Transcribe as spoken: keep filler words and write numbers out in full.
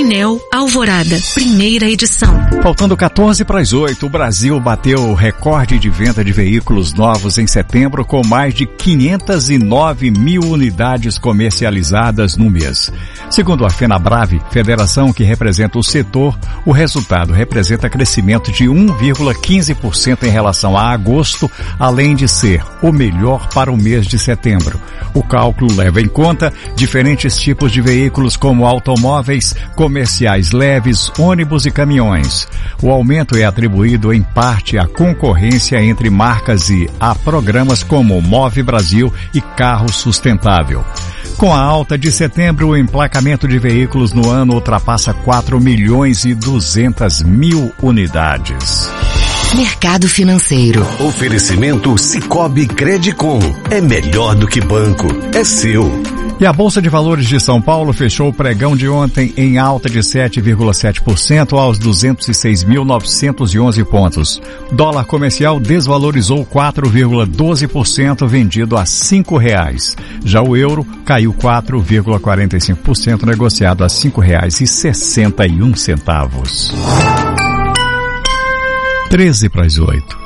Painel Alvorada, primeira edição. Faltando quatorze para as oito, o Brasil bateu o recorde de venda de veículos novos em setembro com mais de quinhentas e nove mil unidades comercializadas no mês. Segundo a FenaBrave, federação que representa o setor, o resultado representa crescimento de um vírgula quinze por cento em relação a agosto, além de ser o melhor para o mês de setembro. O cálculo leva em conta diferentes tipos de veículos como automóveis, comerciais leves, ônibus e caminhões. O aumento é atribuído em parte à concorrência entre marcas e a programas como Move Brasil e Carro Sustentável. Com a alta de setembro, o emplacamento de veículos no ano ultrapassa quatro milhões e duzentas mil unidades. Mercado financeiro. Oferecimento Sicoob Credicom. É melhor do que banco. É seu. E a Bolsa de Valores de São Paulo fechou o pregão de ontem em alta de sete vírgula sete por cento aos duzentos e seis mil novecentos e onze pontos. Dólar comercial desvalorizou quatro vírgula doze por cento, vendido a cinco reais. Já o euro caiu quatro vírgula quarenta e cinco por cento, negociado a cinco reais e sessenta e um centavos. treze para as oito.